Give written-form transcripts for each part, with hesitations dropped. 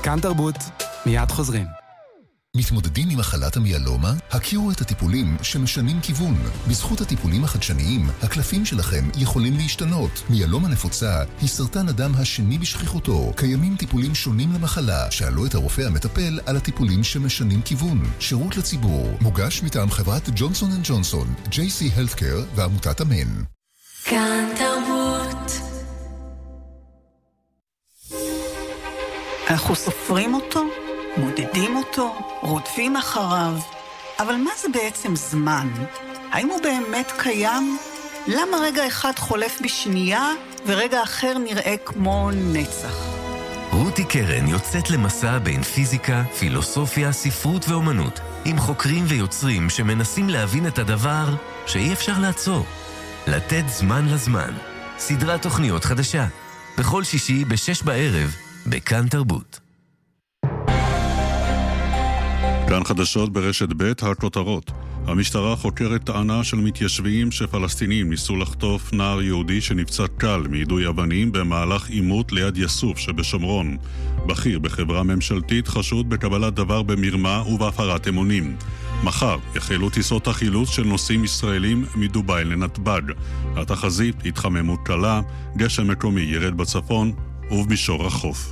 כאן תרבות, מיד חוזרים. מתמודדים עם מחלת המיאלומה? הכירו את הטיפולים שמשנים כיוון. בזכות הטיפולים החדשניים, הקלפים שלכם יכולים להשתנות. מיאלומה נפוצה היא סרטן הדם השני בשכיחותו. קיימים טיפולים שונים למחלה. שאלו את הרופא המטפל על הטיפולים שמשנים כיוון. שירות לציבור. מוגש מטעם חברת ג'ונסון & ג'ונסון, JC Healthcare ועמותת אמן. כאן תרבות. אנחנו סופרים אותו, מודדים אותו, רודפים אחריו. אבל מה זה בעצם זמן? האם הוא באמת קיים? למה רגע אחד חולף בשנייה ורגע אחר נראה כמו נצח? רותי קרן יוצאת למסע בין פיזיקה, פילוסופיה, ספרות ואומנות, עם חוקרים ויוצרים שמנסים להבין את הדבר שאי אפשר לעצור. לתת זמן לזמן. סדרת תוכניות חדשה. בכל שישי ב-6 בערב, בכאן תרבות. כאן חדשות ברשת ב' הכותרות. המשטרה חוקרת טענה של מתיישבים שפלסטינים ניסו לחטוף נער יהודי שנפצע קל מיידוי אבנים במהלך עימות ליד יסוף שבשומרון. בכיר בחברה ממשלתית חשוד בקבלת דבר במרמה ובהפרת אמונים. מחר יחלו טיסות החילוץ של נוסעים ישראלים מדובאי לנתב"ג. התחזית התחממות קלה, גשם מקומי ירד בצפון ובמישור החוף.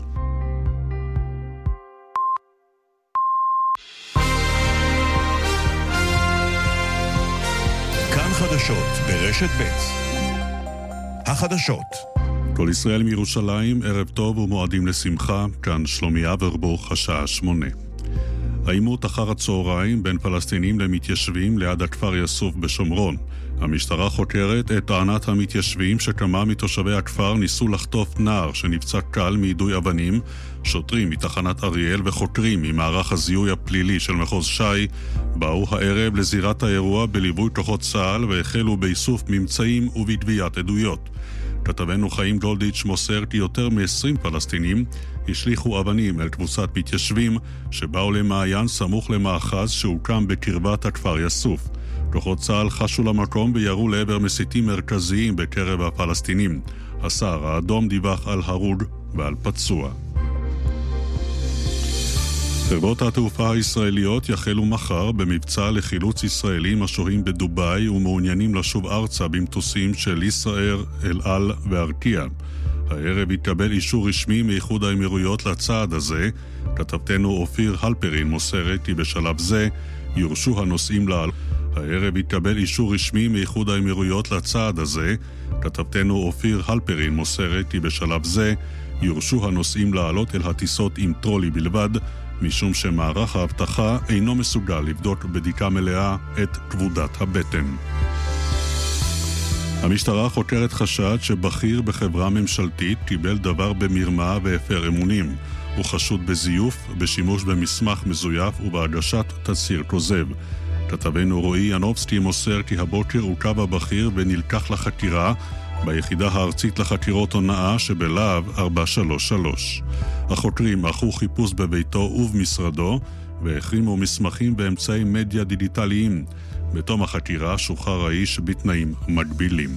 כאן חדשות ברשת ב'. החדשות. כל ישראל מירושלים, ערב טוב ומועדים לשמחה, כאן שלומי אברבוך, השעה 8. העימות אחר הצהריים בין פלסטינים למתיישבים ליד הכפר יסוף בשומרון. המשטרה חוקרת את טענת המתיישבים שכמה מתושבי הכפר ניסו לחטוף נער שנפצע קל מיידוי אבנים. שוטרים מתחנת אריאל וחוקרים ממערך הזיהוי הפלילי של מחוז ש"י באו הערב לזירת האירוע בליווי כוחות צה"ל והחלו באיסוף ממצאים ובתביעת עדויות. כתבנו חיים גולדיץ' מוסר כי יותר מ-20 פלסטינים השליחו אבנים אל קבוצת מתיישבים שבאו למעיין סמוך למאחז שהוקם בקרבת הכפר יסוף. כוחות צה"ל חשו למקום וירו לעבר מסיתים מרכזיים בקרב הפלסטינים. הסהר האדום דיווח על הרוג ועל פצוע. חברות התעופה הישראליות יחלו מחר במבצע לחילוץ ישראלים השוהים בדובאי ומעוניינים לשוב ארצה במטוסים של ישראל, אל על וארקיע. הערב התקבל אישור רשמי מאיחוד האמירויות לצעד הזה. כתבתנו אופיר הלפרין מוסרת כי בשלב זה יורשו הנוסעים לעלות. הערב התקבל אישור רשמי מאיחוד האמירויות לצעד הזה. כתבתנו אופיר הלפרין מוסרת כי בשלב זה יורשו הנוסעים לעלות אל הטיסות עם טרולי בלבד, משום שמערך ההבטחה אינו מסוגל לבדוק בדיקה מלאה את כבודת הבטן. המשטרה חוקרת חשד שבכיר בחברה ממשלתית קיבל דבר במרמה והפר אמונים. הוא חשוד בזיוף, בשימוש במסמך מזויף ובהגשת תצהיר כוזב. כתבנו רועי ינובסקי מוסר כי הבוקר עוכב הבכיר ונלקח לחקירה ביחידה הארצית לחקירות הונאה שבלהב 433. החוקרים ערכו חיפוש בביתו ובמשרדו והחרימו מסמכים באמצעי מדיה דיגיטליים. בתום החקירה שוחרר האיש בתנאים מגבילים.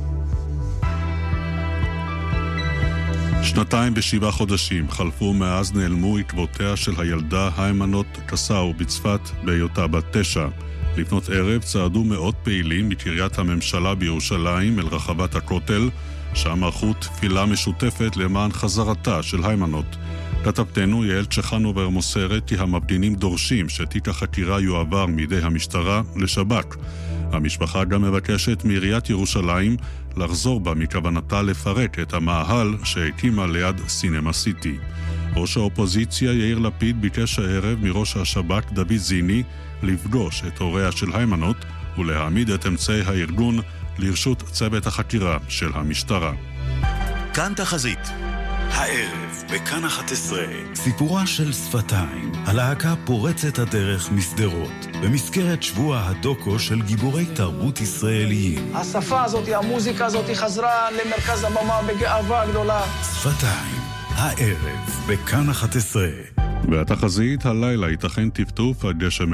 2 ו7 חודשים חלפו מאז נעלמו עקבותיה של הילדה היימנוט קסאו בצפת בהיותה בת 9. לפנות ערב צעדו מאות פעילים מקריית הממשלה בירושלים אל רחבת הכותל, שם ערכו תפילה משותפת למען חזרתה של היימנוט. כתבתנו יעל צ'חנובר מוסרת כי המפגינים דורשים שתיק החקירה יועבר מידי המשטרה לשב"כ. המשפחה גם מבקשת מעיריית ירושלים לחזור בה מכוונתה לפרק את המאהל שהקימה ליד סינמה סיטי. ראש האופוזיציה יאיר לפיד ביקש הערב מראש השב"כ דוד זיני לפגוש את הוריה של היימנוט ולהעמיד את אמצעי הארגון לרשות צוות החקירה של המשטרה. כאן תחזית. הערב בכאן 11. סיפורה של שפתיים, הלהקה פורצת הדרך מסדרות, במזכרת שבוע הדוקו של גיבורי תרבות ישראליים. השפה הזאת, המוזיקה הזאת חזרה למרכז הבמה בגאווה גדולה. שפתיים, הערב בכאן 11. והתחזית הלילה ייתכן טפטוף עד גשם